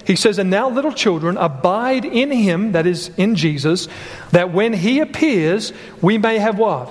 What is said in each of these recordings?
He says, "And now, little children, abide in Him," that is, in Jesus, "that when He appears, we may have" what?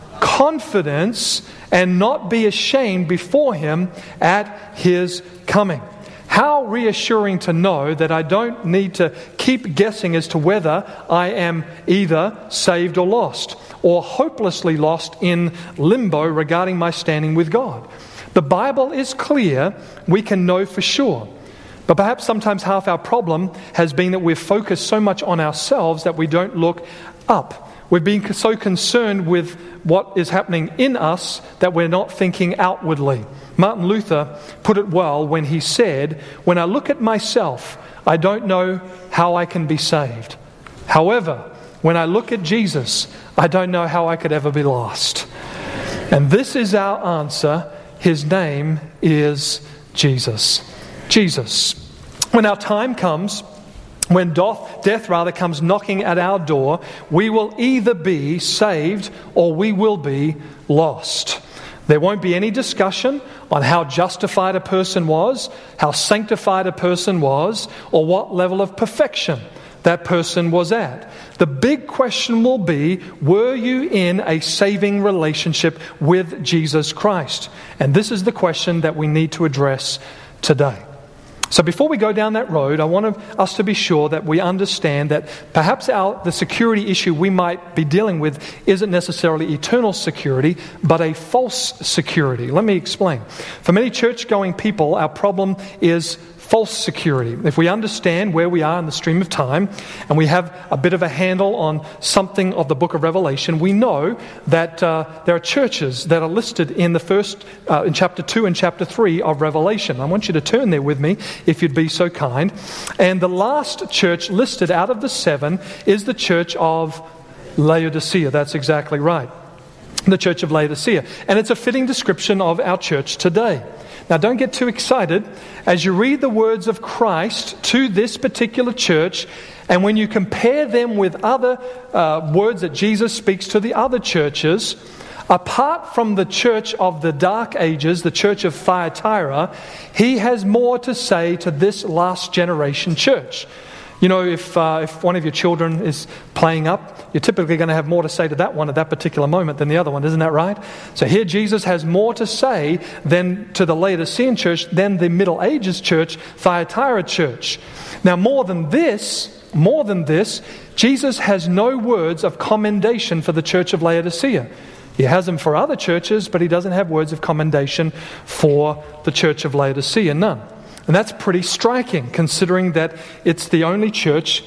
"Confidence, and not be ashamed before Him at His coming." How reassuring to know that I don't need to keep guessing as to whether I am either saved or lost, or hopelessly lost in limbo regarding my standing with God. The Bible is clear, we can know for sure. But perhaps sometimes half our problem has been that we've focused so much on ourselves that we don't look up. We've been so concerned with what is happening in us that we're not thinking outwardly. Martin Luther put it well when he said, "When I look at myself, I don't know how I can be saved. However, when I look at Jesus, I don't know how I could ever be lost." And this is our answer. His name is Jesus. Jesus. When our time comes, when death comes knocking at our door, we will either be saved or we will be lost. There won't be any discussion on how justified a person was, how sanctified a person was, or what level of perfection that person was at. The big question will be, were you in a saving relationship with Jesus Christ? And this is the question that we need to address today. So before we go down that road, I want us to be sure that we understand that perhaps the security issue we might be dealing with isn't necessarily eternal security, but a false security. Let me explain. For many church-going people, our problem is false security. If we understand where we are in the stream of time and we have a bit of a handle on something of the book of Revelation, we know that there are churches that are listed in the in chapter 2 and chapter 3 of Revelation. I want you to turn there with me if you'd be so kind. And the last church listed out of the 7 is the church of Laodicea. That's exactly right. The church of Laodicea. And it's a fitting description of our church today. Now, don't get too excited. As you read the words of Christ to this particular church, and when you compare them with other words that Jesus speaks to the other churches, apart from the church of the Dark Ages, the church of Thyatira, he has more to say to this last generation church. You know, if one of your children is playing up, you're typically going to have more to say to that one at that particular moment than the other one, isn't that right? So here Jesus has more to say than to the Laodicean church than the Middle Ages church, Thyatira church. Now more than this, Jesus has no words of commendation for the church of Laodicea. He has them for other churches, but he doesn't have words of commendation for the church of Laodicea, none. And that's pretty striking, considering that it's the only church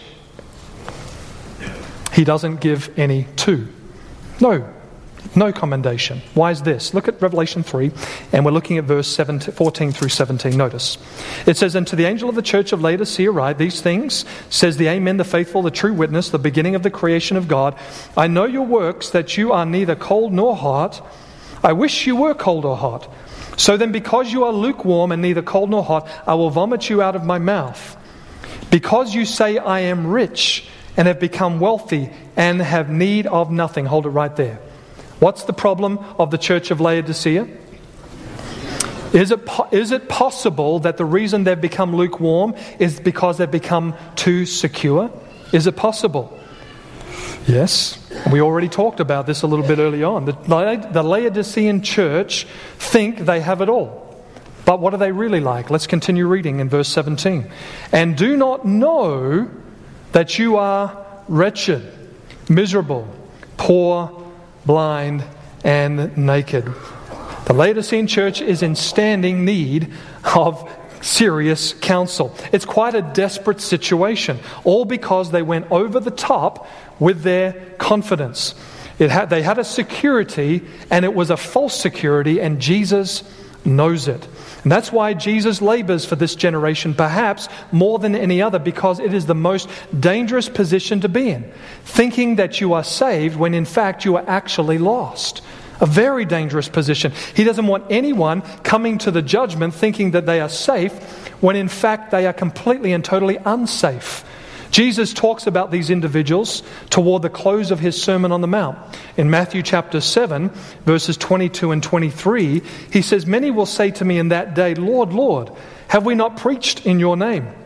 he doesn't give any to. No commendation. Why is this? Look at Revelation 3, and we're looking at verse 14 through 17. Notice. It says, "And to the angel of the church of Laodicea write these things, says the Amen, the faithful, the true witness, the beginning of the creation of God. I know your works, that you are neither cold nor hot. I wish you were cold or hot. So then, because you are lukewarm and neither cold nor hot, I will vomit you out of my mouth. Because you say, I am rich and have become wealthy and have need of nothing." Hold it right there. What's the problem of the church of Laodicea? Is it possible that the reason they've become lukewarm is because they've become too secure? Is it possible? Yes. We already talked about this a little bit early on. The Laodicean church think they have it all. But what are they really like? Let's continue reading in verse 17. "And do not know that you are wretched, miserable, poor, blind, and naked." The Laodicean church is in standing need of serious counsel. It's quite a desperate situation, all because they went over the top with their confidence. They had a security, and it was a false security, and Jesus knows it. And that's why Jesus labors for this generation, perhaps more than any other, because it is the most dangerous position to be in. Thinking that you are saved when in fact you are actually lost. A very dangerous position. He doesn't want anyone coming to the judgment thinking that they are safe when in fact they are completely and totally unsafe. Jesus talks about these individuals toward the close of his Sermon on the Mount. In Matthew chapter 7, verses 22 and 23, he says, "Many will say to me in that day, Lord, Lord, have we not preached in your name?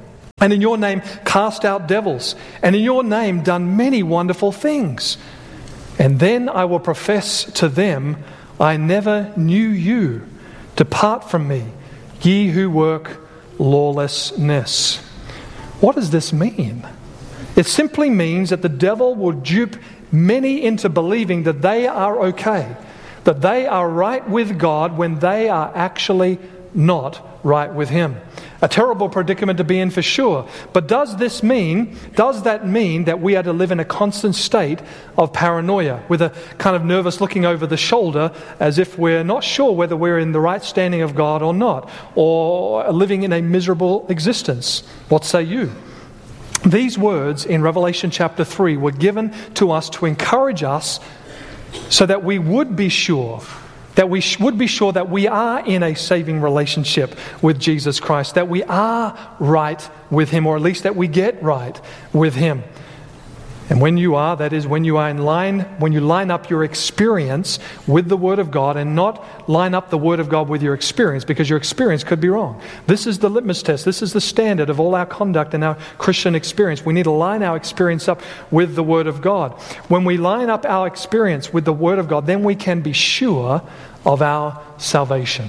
and in your name cast out devils, and in your name done many wonderful things. And then I will profess to them, I never knew you. Depart from me, ye who work lawlessness. What does this mean? It simply means that the devil will dupe many into believing that they are okay, that they are right with God when they are actually not right with Him. A terrible predicament to be in for sure. But does that mean that we are to live in a constant state of paranoia, with a kind of nervous looking over the shoulder as if we're not sure whether we're in the right standing of God or not, or living in a miserable existence? What say you? These words in Revelation chapter 3 were given to us to encourage us so that we would be sure that we are in a saving relationship with Jesus Christ, that we are right with Him, or at least that we get right with Him. And when you are, that is, when you line up your experience with the Word of God and not line up the Word of God with your experience, because your experience could be wrong. This is the litmus test. This is the standard of all our conduct and our Christian experience. We need to line our experience up with the Word of God. When we line up our experience with the Word of God, then we can be sure of our salvation.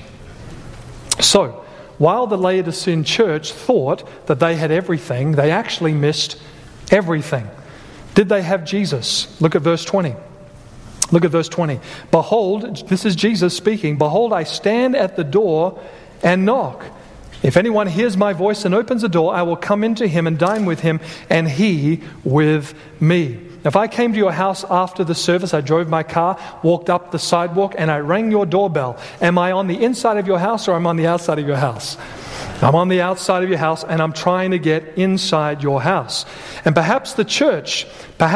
So, while the Laodicean church thought that they had everything, they actually missed everything. Did they have Jesus? Look at verse 20. Look at verse 20. Behold, this is Jesus speaking. Behold, I stand at the door and knock. If anyone hears my voice and opens the door, I will come into him and dine with him, and he with me. If I came to your house after the service, I drove my car, walked up the sidewalk, and I rang your doorbell. Am I on the inside of your house, or am I on the outside of your house? I'm on the outside of your house, and I'm trying to get inside your house. And perhaps the church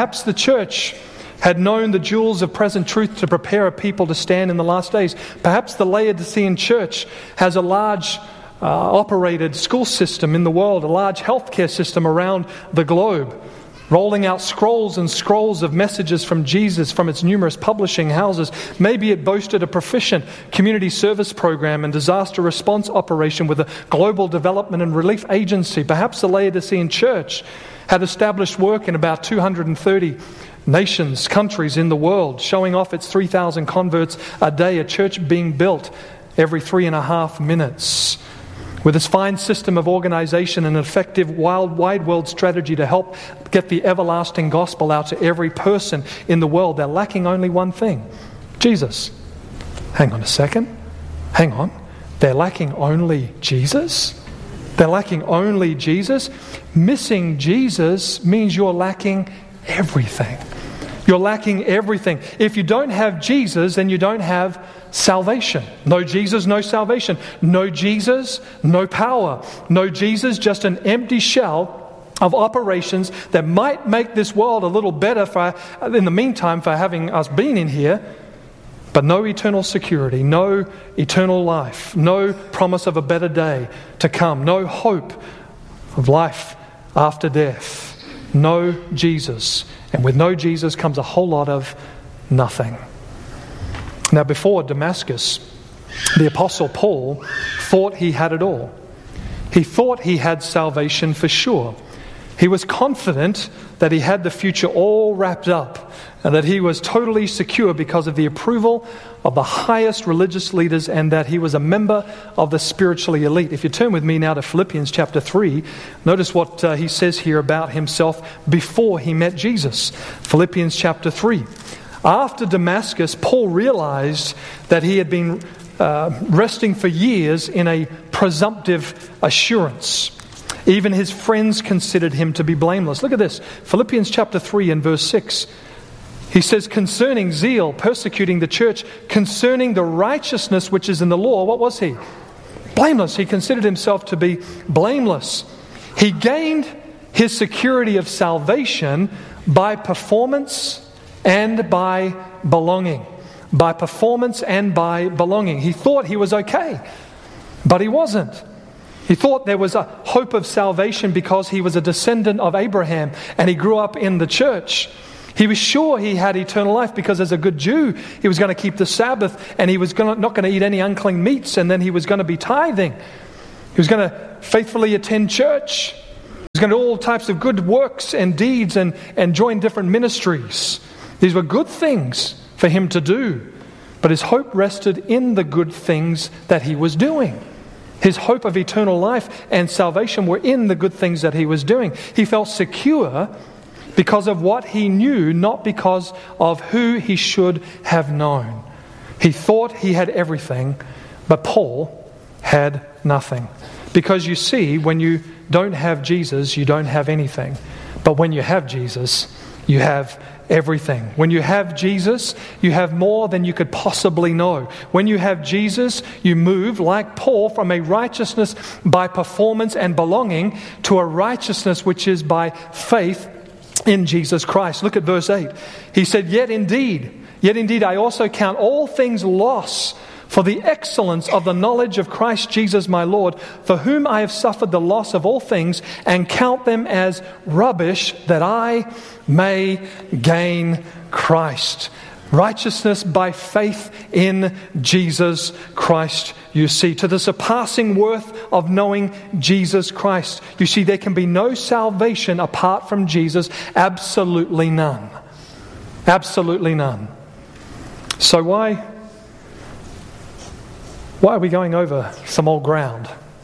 had known the jewels of present truth to prepare a people to stand in the last days. Perhaps the Laodicean church has a large operated school system in the world, a large healthcare system around the globe, rolling out scrolls and scrolls of messages from Jesus from its numerous publishing houses. Maybe it boasted a proficient community service program and disaster response operation with a global development and relief agency. Perhaps the Laodicean church had established work in about 230 nations, countries in the world, showing off its 3,000 converts a day, a church being built every 3.5 minutes. With its fine system of organization and an effective wide world strategy to help get the everlasting gospel out to every person in the world, they're lacking only one thing: Jesus. Hang on a second. Hang on. They're lacking only Jesus? They're lacking only Jesus? Missing Jesus means you're lacking everything. You're lacking everything. If you don't have Jesus, then you don't have salvation. No Jesus, no salvation. No Jesus, no power. No Jesus, just an empty shell of operations that might make this world a little better in the meantime for having us been in here, but no eternal security, no eternal life, no promise of a better day to come, no hope of life after death. No Jesus. And with no Jesus comes a whole lot of nothing. Now, before Damascus, the Apostle Paul thought he had it all. He thought he had salvation for sure. He was confident that he had the future all wrapped up and that he was totally secure because of the approval of the highest religious leaders and that he was a member of the spiritually elite. If you turn with me now to Philippians chapter 3, notice what he says here about himself before he met Jesus. Philippians chapter 3. After Damascus, Paul realized that he had been resting for years in a presumptive assurance. Even his friends considered him to be blameless. Look at this. Philippians chapter 3 and verse 6. He says, concerning zeal, persecuting the church, concerning the righteousness which is in the law, what was he? Blameless. He considered himself to be blameless. He gained his security of salvation by performance and by belonging. By performance and by belonging. He thought he was okay, but he wasn't. He thought there was a hope of salvation because he was a descendant of Abraham and he grew up in the church. He was sure he had eternal life because as a good Jew, he was going to keep the Sabbath and he was not going to eat any unclean meats, and then he was going to be tithing. He was going to faithfully attend church. He He's going to do all types of good works and deeds and join different ministries. These were good things for him to do. But his hope rested in the good things that he was doing. His hope of eternal life and salvation were in the good things that he was doing. He felt secure because of what he knew, not because of who he should have known. He thought he had everything, but Paul had nothing. Because you see, when you don't have Jesus, you don't have anything. But when you have Jesus, you have everything. When you have Jesus, you have more than you could possibly know. When you have Jesus, you move, like Paul, from a righteousness by performance and belonging to a righteousness which is by faith in Jesus Christ. Look at verse 8. He said, Yet indeed, I also count all things loss for the excellence of the knowledge of Christ Jesus my Lord, for whom I have suffered the loss of all things, and count them as rubbish, that I may gain Christ. Righteousness by faith in Jesus Christ, you see, to the surpassing worth of knowing Jesus Christ. You see, there can be no salvation apart from Jesus, absolutely none. Absolutely none. So why are we going over some old ground?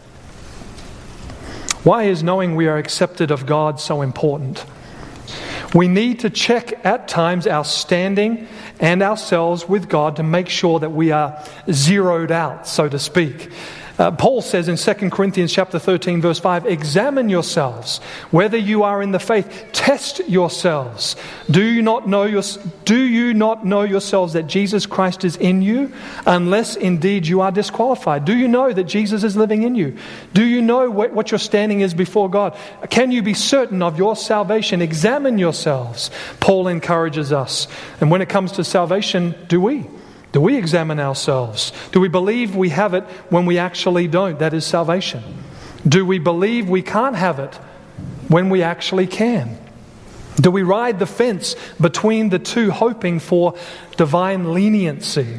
Why is knowing we are accepted of God so important? We need to check at times our standing and ourselves with God to make sure that we are zeroed out, so to speak. Paul says in 2 Corinthians chapter 13, verse 5, Examine yourselves, whether you are in the faith. Test yourselves. Do you not know yourselves that Jesus Christ is in you, unless indeed you are disqualified? Do you know that Jesus is living in you? Do you know what your standing is before God? Can you be certain of your salvation? Examine yourselves, Paul encourages us. And when it comes to salvation, do we? Do we examine ourselves? Do we believe we have it when we actually don't? That is salvation. Do we believe we can't have it when we actually can? Do we ride the fence between the two, hoping for divine leniency?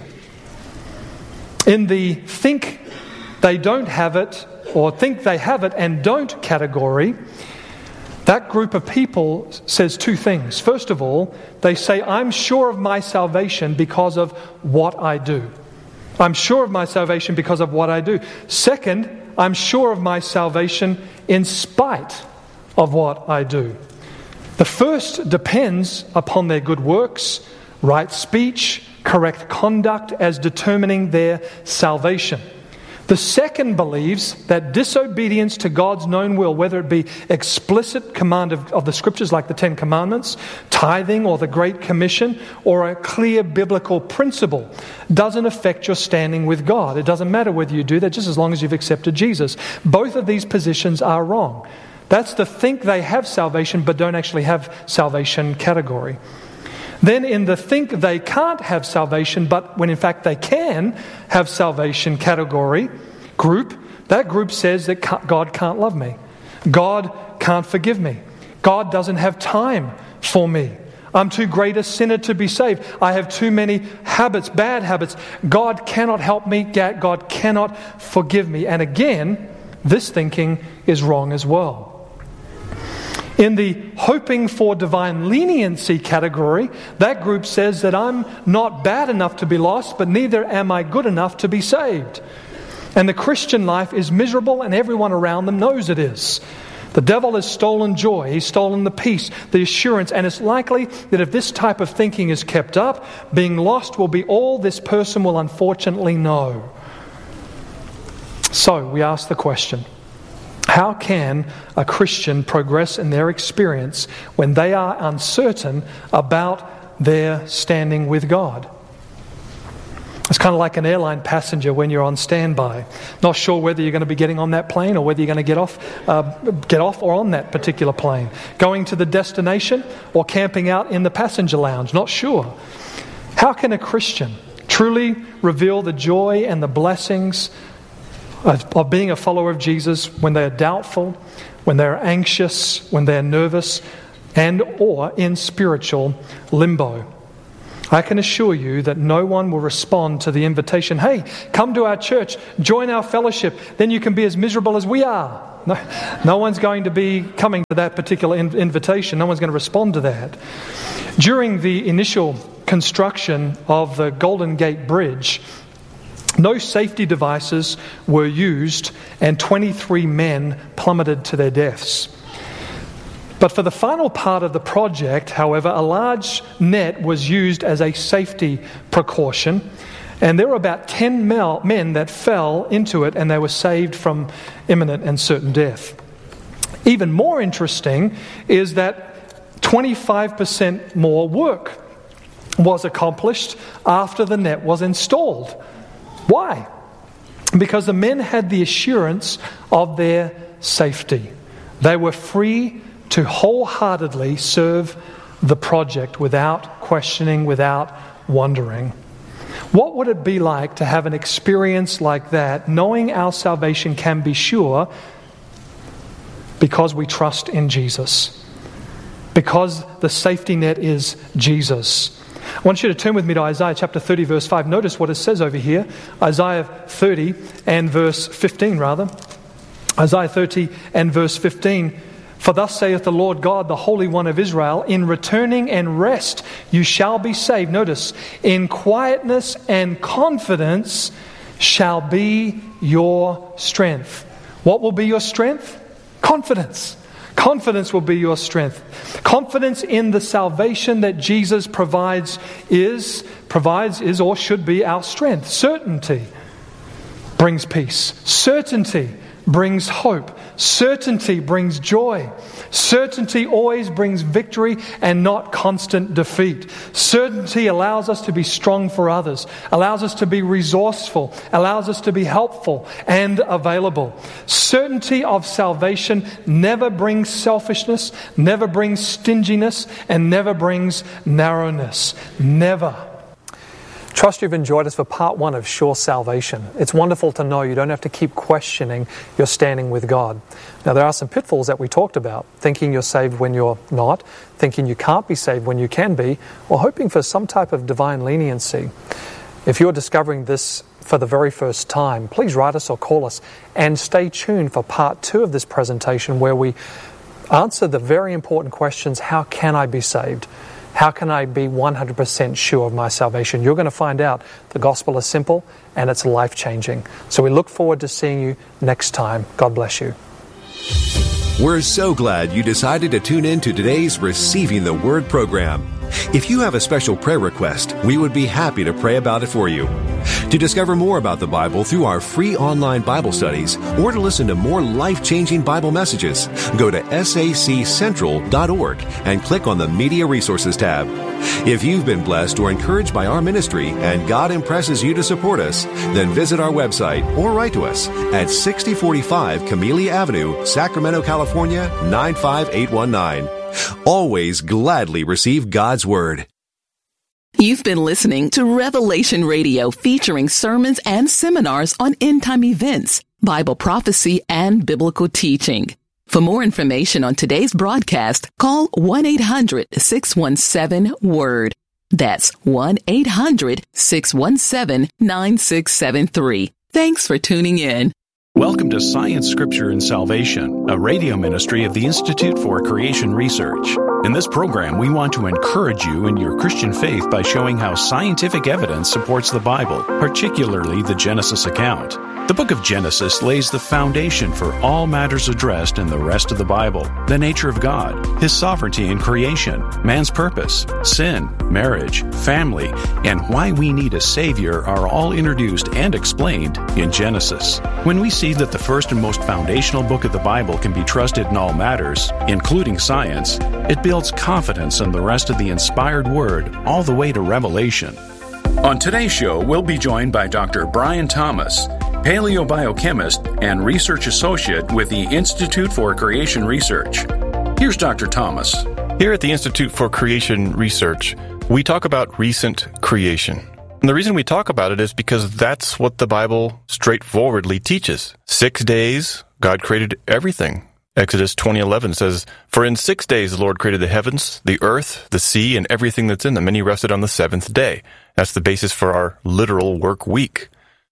In the think they don't have it, or think they have it and don't category, that group of people says two things. First of all, they say, I'm sure of my salvation because of what I do. I'm sure of my salvation because of what I do. Second, I'm sure of my salvation in spite of what I do. The first depends upon their good works, right speech, correct conduct as determining their salvation. The second believes that disobedience to God's known will, whether it be explicit command of the Scriptures like the Ten Commandments, tithing or the Great Commission, or a clear biblical principle, doesn't affect your standing with God. It doesn't matter whether you do that, just as long as you've accepted Jesus. Both of these positions are wrong. That's the think they have salvation but don't actually have salvation category. Then in the think they can't have salvation, but when in fact they can have salvation category group, that group says that God can't love me. God can't forgive me. God doesn't have time for me. I'm too great a sinner to be saved. I have too many habits, bad habits. God cannot help me. God cannot forgive me. And again, this thinking is wrong as well. In the hoping for divine leniency category, that group says that I'm not bad enough to be lost, but neither am I good enough to be saved. And the Christian life is miserable, and everyone around them knows it is. The devil has stolen joy, he's stolen the peace, the assurance, and it's likely that if this type of thinking is kept up, being lost will be all this person will unfortunately know. So we ask the question, how can a Christian progress in their experience when they are uncertain about their standing with God? It's kind of like an airline passenger when you're on standby. Not sure whether you're going to be getting on that plane or whether you're going to get off or on that particular plane. Going to the destination or camping out in the passenger lounge. Not sure. How can a Christian truly reveal the joy and the blessings of being a follower of Jesus when they are doubtful, when they are anxious, when they are nervous, and or in spiritual limbo? I can assure you that no one will respond to the invitation, hey, come to our church, join our fellowship, then you can be as miserable as we are. No one's going to be coming to that particular invitation. No one's going to respond to that. During the initial construction of the Golden Gate Bridge, no safety devices were used, and 23 men plummeted to their deaths. But for the final part of the project, however, a large net was used as a safety precaution, and there were about 10 men that fell into it, and they were saved from imminent and certain death. Even more interesting is that 25% more work was accomplished after the net was installed. Why? Because the men had the assurance of their safety. They were free to wholeheartedly serve the project without questioning, without wondering. What would it be like to have an experience like that, knowing our salvation can be sure because we trust in Jesus? Because the safety net is Jesus. I want you to turn with me to Isaiah chapter 30, verse 5. Notice what it says over here. Isaiah 30 and verse 15, rather. Isaiah 30 and verse 15. For thus saith the Lord God, the Holy One of Israel, in returning and rest you shall be saved. Notice, in quietness and confidence shall be your strength. What will be your strength? Confidence. Confidence will be your strength. Confidence in the salvation that Jesus provides is or should be our strength. Certainty brings peace. Certainty brings hope. Certainty brings joy. Certainty always brings victory and not constant defeat. Certainty allows us to be strong for others, allows us to be resourceful, allows us to be helpful and available. Certainty of salvation never brings selfishness, never brings stinginess, and never brings narrowness. Never. Trust you've enjoyed us for part 1 of Sure Salvation. It's wonderful to know you don't have to keep questioning your standing with God. Now, there are some pitfalls that we talked about. Thinking you're saved when you're not, thinking you can't be saved when you can be, or hoping for some type of divine leniency. If you're discovering this for the very first time, please write us or call us, and stay tuned for part 2 of this presentation where we answer the very important questions: how can I be saved? How can I be 100% sure of my salvation? You're going to find out the gospel is simple and it's life-changing. So we look forward to seeing you next time. God bless you. We're so glad you decided to tune in to today's Receiving the Word program. If you have a special prayer request, we would be happy to pray about it for you. To discover more about the Bible through our free online Bible studies, or to listen to more life-changing Bible messages, go to saccentral.org and click on the Media Resources tab. If you've been blessed or encouraged by our ministry and God impresses you to support us, then visit our website or write to us at 6045 Camellia Avenue, Sacramento, California, 95819. Always gladly receive God's Word. You've been listening to Revelation Radio, featuring sermons and seminars on end-time events, Bible prophecy, and biblical teaching. For more information on today's broadcast, call 1-800-617-WORD. That's 1-800-617-9673. Thanks for tuning in. Welcome to Science, Scripture, and Salvation, a radio ministry of the Institute for Creation Research. In this program, we want to encourage you in your Christian faith by showing how scientific evidence supports the Bible, particularly the Genesis account. The book of Genesis lays the foundation for all matters addressed in the rest of the Bible: the nature of God, His sovereignty in creation, man's purpose, sin, marriage, family, and why we need a Savior are all introduced and explained in Genesis. When we see that the first and most foundational book of the Bible can be trusted in all matters, including science, it builds confidence in the rest of the inspired Word all the way to Revelation. On today's show, we'll be joined by Dr. Brian Thomas, paleobiochemist and research associate with the Institute for Creation Research. Here's Dr. Thomas. Here at the Institute for Creation Research, we talk about recent creation. And the reason we talk about it is because that's what the Bible straightforwardly teaches. 6 days, God created everything. Exodus 20:11 says, "For in 6 days the Lord created the heavens, the earth, the sea, and everything that's in them, and He rested on the seventh day." That's the basis for our literal work week.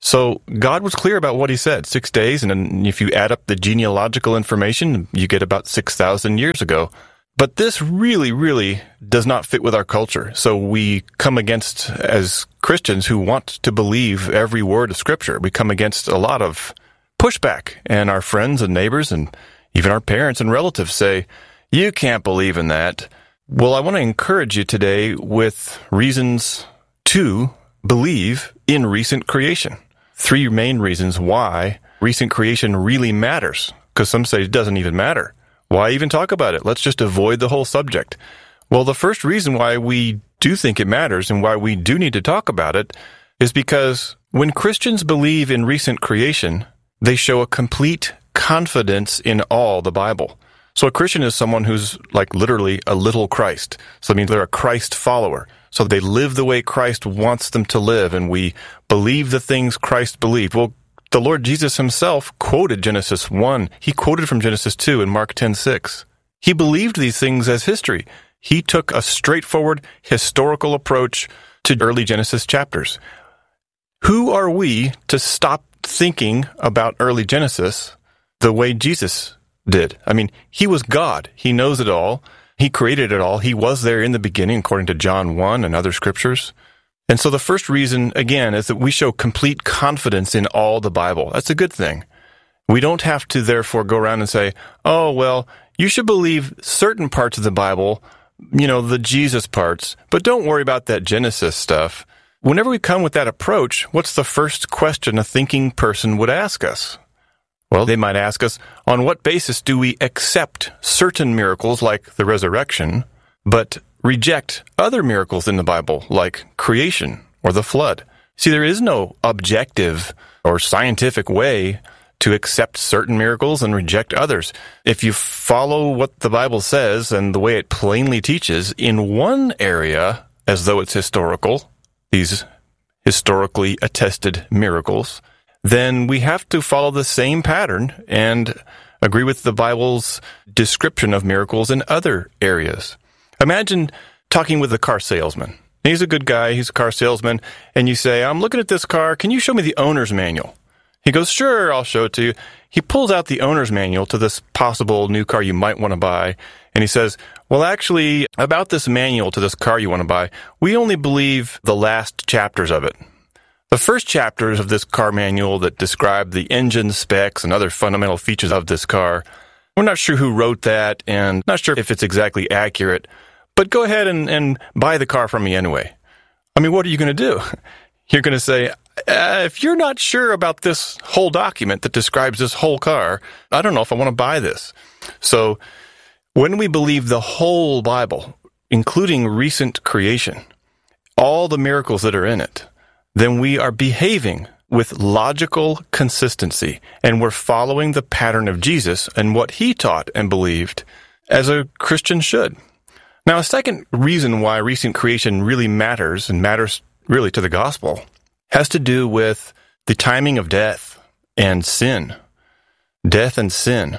So God was clear about what he said, 6 days, and then if you add up the genealogical information, you get about 6,000 years ago. But this really, really does not fit with our culture. So we come against, as Christians who want to believe every word of Scripture, we come against a lot of pushback. And our friends and neighbors and even our parents and relatives say, you can't believe in that. Well, I want to encourage you today with reasons to believe in recent creation. 3 main reasons why recent creation really matters, because some say it doesn't even matter. Why even talk about it? Let's just avoid the whole subject. Well, the first reason why we do think it matters and why we do need to talk about it is because when Christians believe in recent creation, they show a complete confidence in all the Bible. So a Christian is someone who's like literally a little Christ. So it means they're a Christ follower. So they live the way Christ wants them to live, and we believe the things Christ believed. Well, the Lord Jesus himself quoted Genesis 1. He quoted from Genesis 2 in Mark 10:6. He believed these things as history. He took a straightforward historical approach to early Genesis chapters. Who are we to stop thinking about early Genesis the way Jesus did? I mean, he was God. He knows it all. He created it all. He was there in the beginning, according to John 1 and other scriptures. And so the first reason, again, is that we show complete confidence in all the Bible. That's a good thing. We don't have to, therefore, go around and say, oh, well, you should believe certain parts of the Bible, the Jesus parts, but don't worry about that Genesis stuff. Whenever we come with that approach, what's the first question a thinking person would ask us? Well, they might ask us, on what basis do we accept certain miracles like the resurrection, but reject other miracles in the Bible like creation or the flood? See, there is no objective or scientific way to accept certain miracles and reject others. If you follow what the Bible says and the way it plainly teaches in one area, as though it's historical, these historically attested miracles, then we have to follow the same pattern and agree with the Bible's description of miracles in other areas. Imagine talking with a car salesman. He's a good guy, he's a car salesman, and you say, I'm looking at this car, can you show me the owner's manual? He goes, sure, I'll show it to you. He pulls out the owner's manual to this possible new car you might want to buy, and he says, well, actually, about this manual to this car you want to buy, we only believe the last chapters of it. The first chapters of this car manual that describe the engine specs and other fundamental features of this car, we're not sure who wrote that and not sure if it's exactly accurate, but go ahead and buy the car from me anyway. I mean, what are you going to do? You're going to say, if you're not sure about this whole document that describes this whole car, I don't know if I want to buy this. So when we believe the whole Bible, including recent creation, all the miracles that are in it, then we are behaving with logical consistency, and we're following the pattern of Jesus and what he taught and believed, as a Christian should. Now, a second reason why recent creation really matters, and matters really to the gospel, has to do with the timing of death and sin. Death and sin.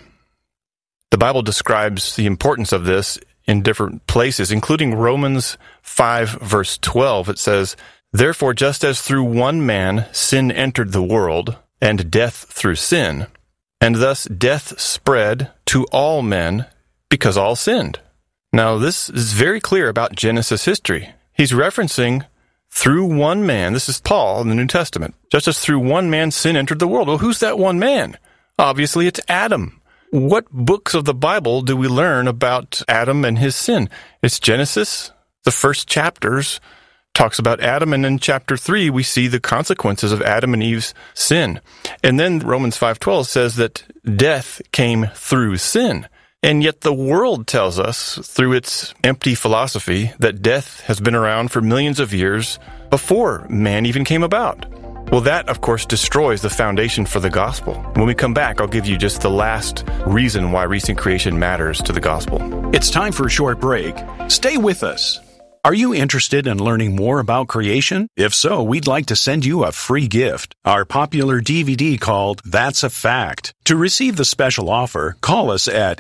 The Bible describes the importance of this in different places, including Romans 5, verse 12. It says, therefore, just as through one man sin entered the world, and death through sin, and thus death spread to all men because all sinned. Now, this is very clear about Genesis history. He's referencing through one man. This is Paul in the New Testament. Just as through one man sin entered the world. Well, who's that one man? Obviously, it's Adam. What books of the Bible do we learn about Adam and his sin? It's Genesis, the first chapters, talks about Adam, and in chapter 3, we see the consequences of Adam and Eve's sin. And then Romans 5:12 says that death came through sin. And yet the world tells us, through its empty philosophy, that death has been around for millions of years before man even came about. Well, that, of course, destroys the foundation for the gospel. When we come back, I'll give you just the last reason why recent creation matters to the gospel. It's time for a short break. Stay with us. Are you interested in learning more about creation? If so, we'd like to send you a free gift, our popular DVD called That's a Fact. To receive the special offer, call us at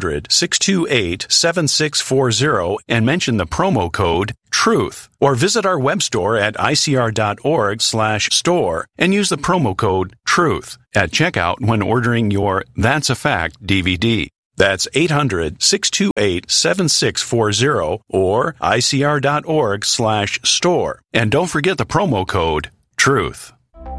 800-628-7640 and mention the promo code TRUTH, or visit our web store at icr.org/store and use the promo code TRUTH at checkout when ordering your That's a Fact DVD. That's 800-628-7640 or icr.org/store. And don't forget the promo code TRUTH.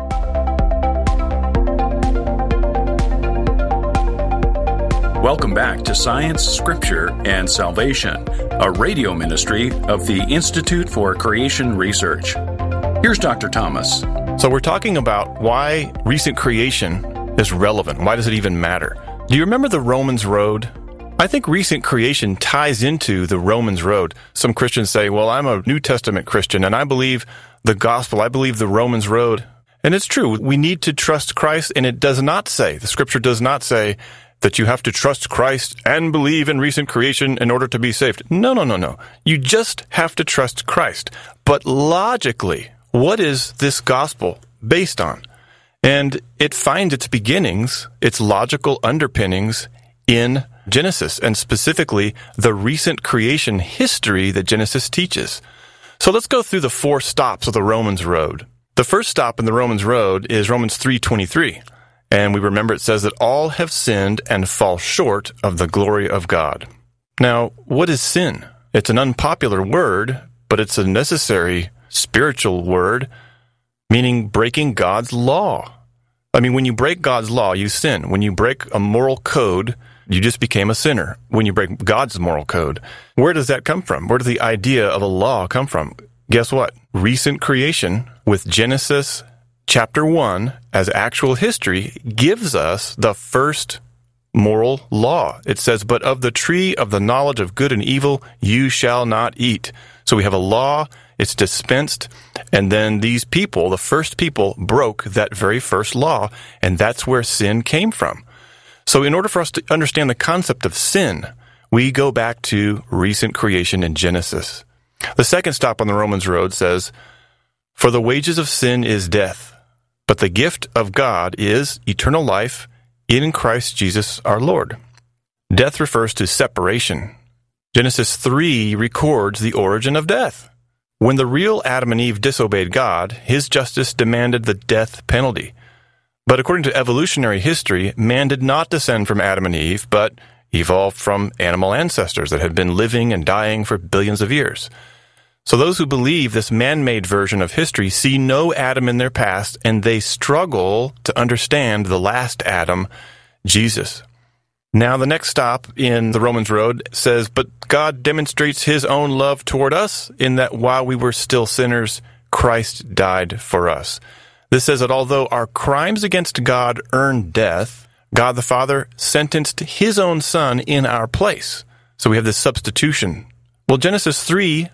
Welcome back to Science, Scripture, and Salvation, a radio ministry of the Institute for Creation Research. Here's Dr. Thomas. So we're talking about why recent creation is relevant. Why does it even matter? Do you remember the Romans Road? I think recent creation ties into the Romans Road. Some Christians say, well, I'm a New Testament Christian, and I believe the gospel. I believe the Romans Road. And it's true. We need to trust Christ, and it does not say, the Scripture does not say that you have to trust Christ and believe in recent creation in order to be saved. No. You just have to trust Christ. But logically, what is this gospel based on? And it finds its beginnings, its logical underpinnings in Genesis, and specifically the recent creation history that Genesis teaches. So let's go through the 4 stops of the Romans Road. The first stop in the Romans Road is Romans 3:23. And we remember it says that all have sinned and fall short of the glory of God. Now, what is sin? It's an unpopular word, but it's a necessary spiritual word, meaning breaking God's law. I mean, when you break God's law, you sin. When you break a moral code, you just became a sinner. When you break God's moral code, where does that come from? Where does the idea of a law come from? Guess what? Recent creation with Genesis chapter 1 as actual history gives us the first moral law. It says, but of the tree of the knowledge of good and evil you shall not eat. So we have a law, it's dispensed, and then these people, the first people, broke that very first law, and that's where sin came from. So in order for us to understand the concept of sin, we go back to recent creation in Genesis. The second stop on the Romans Road says, for the wages of sin is death, but the gift of God is eternal life in Christ Jesus our Lord. Death refers to separation. Genesis 3 records the origin of death. When the real Adam and Eve disobeyed God, his justice demanded the death penalty. But according to evolutionary history, man did not descend from Adam and Eve, but evolved from animal ancestors that had been living and dying for billions of years. So those who believe this man-made version of history see no Adam in their past, and they struggle to understand the last Adam, Jesus. Now, the next stop in the Romans Road says, but God demonstrates his own love toward us in that while we were still sinners, Christ died for us. This says that although our crimes against God earned death, God the Father sentenced his own Son in our place. So we have this substitution. Well, Genesis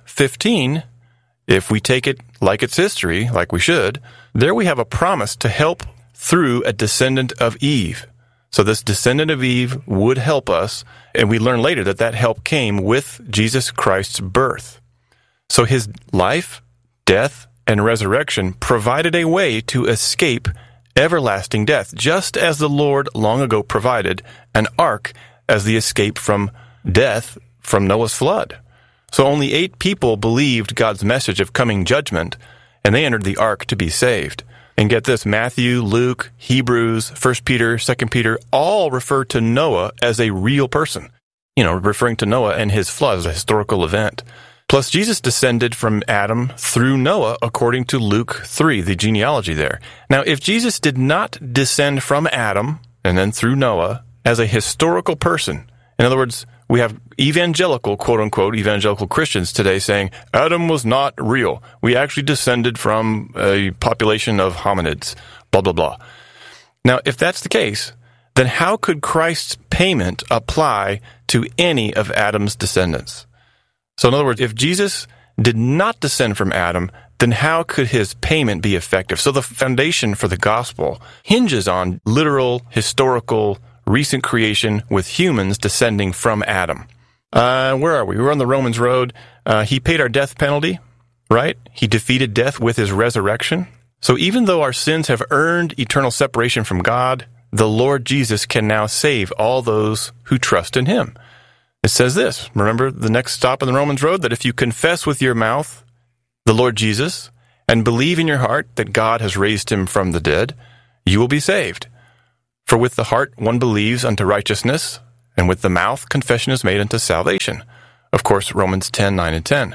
3:15, if we take it like it's history, like we should, there we have a promise to help through a descendant of Eve. So this descendant of Eve would help us, and we learn later that that help came with Jesus Christ's birth. So his life, death, and resurrection provided a way to escape everlasting death, just as the Lord long ago provided an ark as the escape from death from Noah's flood. So only 8 people believed God's message of coming judgment, and they entered the ark to be saved. And get this, Matthew, Luke, Hebrews, 1 Peter, 2 Peter, all refer to Noah as a real person. Referring to Noah and his flood as a historical event. Plus, Jesus descended from Adam through Noah, according to Luke 3, the genealogy there. Now, if Jesus did not descend from Adam and then through Noah as a historical person, in other words, we have evangelical, quote-unquote, evangelical Christians today saying, Adam was not real. We actually descended from a population of hominids, blah, blah, blah. Now, if that's the case, then how could Christ's payment apply to any of Adam's descendants? So in other words, if Jesus did not descend from Adam, then how could his payment be effective? So the foundation for the gospel hinges on literal, historical, recent creation with humans descending from Adam. Where are we? We're on the Romans Road. He paid our death penalty, right? He defeated death with his resurrection. So even though our sins have earned eternal separation from God, the Lord Jesus can now save all those who trust in him. It says this, remember the next stop on the Romans road, that if you confess with your mouth the Lord Jesus and believe in your heart that God has raised him from the dead, you will be saved. For with the heart one believes unto righteousness, and with the mouth confession is made unto salvation. Of course, Romans 10:9 and 10.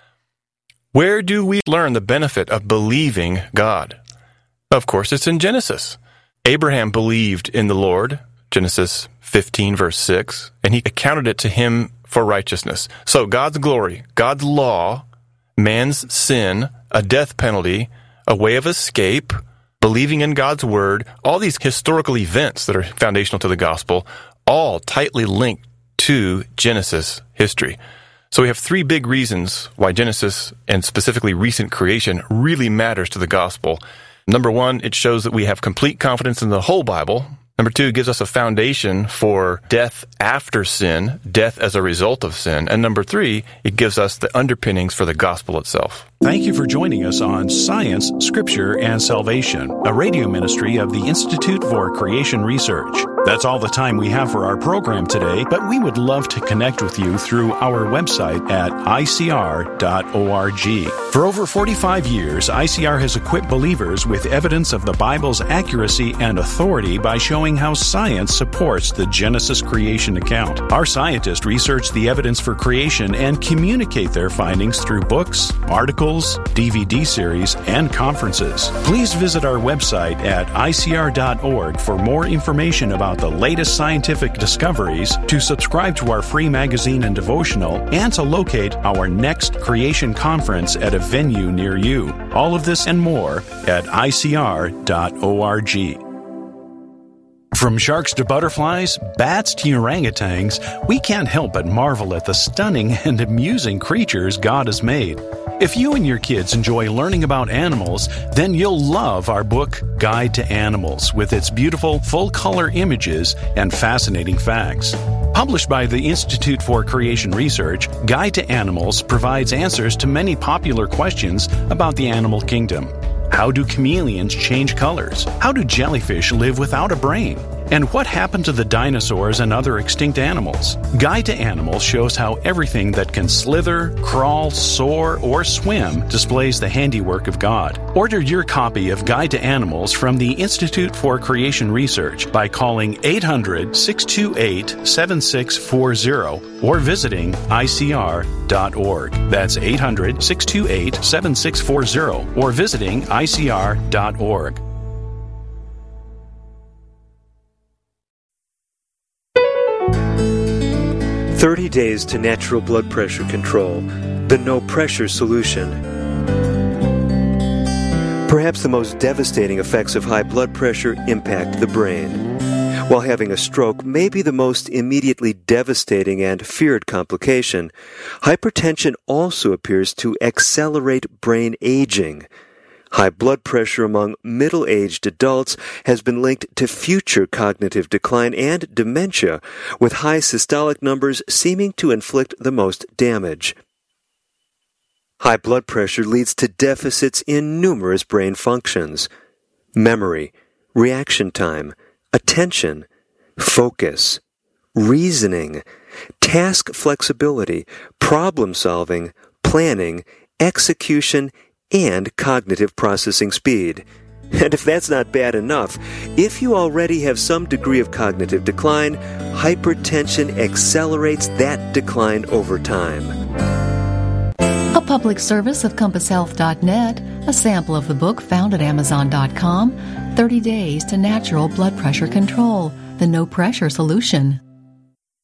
Where do we learn the benefit of believing God? Of course, it's in Genesis. Abraham believed in the Lord, Genesis 15, verse 6, and he accounted it to him for righteousness. So God's glory, God's law, man's sin, a death penalty, a way of escape, believing in God's word, all these historical events that are foundational to the gospel, all tightly linked to Genesis history. So we have three big reasons why Genesis, and specifically recent creation, really matters to the gospel. Number one, it shows that we have complete confidence in the whole Bible. Number two, it gives us a foundation for death after sin, death as a result of sin. And number three, it gives us the underpinnings for the gospel itself. Thank you for joining us on Science, Scripture, and Salvation, a radio ministry of the Institute for Creation Research. That's all the time we have for our program today, but we would love to connect with you through our website at icr.org. For over 45 years, ICR has equipped believers with evidence of the Bible's accuracy and authority by showing how science supports the Genesis creation account. Our scientists research the evidence for creation and communicate their findings through books, articles, DVD series, and conferences. Please visit our website at icr.org for more information about the latest scientific discoveries, to subscribe to our free magazine and devotional, and to locate our next creation conference at a venue near you. All of this and more at icr.org. From sharks to butterflies, bats to orangutans, we can't help but marvel at the stunning and amusing creatures God has made. If you and your kids enjoy learning about animals, then you'll love our book, Guide to Animals, with its beautiful, full-color images and fascinating facts. Published by the Institute for Creation Research, Guide to Animals provides answers to many popular questions about the animal kingdom. How do chameleons change colors? How do jellyfish live without a brain? And what happened to the dinosaurs and other extinct animals? Guide to Animals shows how everything that can slither, crawl, soar, or swim displays the handiwork of God. Order your copy of Guide to Animals from the Institute for Creation Research by calling 800-628-7640 or visiting ICR.org. That's 800-628-7640 or visiting ICR.org. "30 Days to Natural Blood Pressure Control, the No Pressure Solution." Perhaps the most devastating effects of high blood pressure impact the brain. While having a stroke may be the most immediately devastating and feared complication, hypertension also appears to accelerate brain aging. High blood pressure among middle-aged adults has been linked to future cognitive decline and dementia, with high systolic numbers seeming to inflict the most damage. High blood pressure leads to deficits in numerous brain functions: memory, reaction time, attention, focus, reasoning, task flexibility, problem solving, planning, execution, and cognitive processing speed. And if that's not bad enough, if you already have some degree of cognitive decline, hypertension accelerates that decline over time. A public service of CompassHealth.net, a sample of the book found at Amazon.com, 30 Days to Natural Blood Pressure Control, the No Pressure Solution.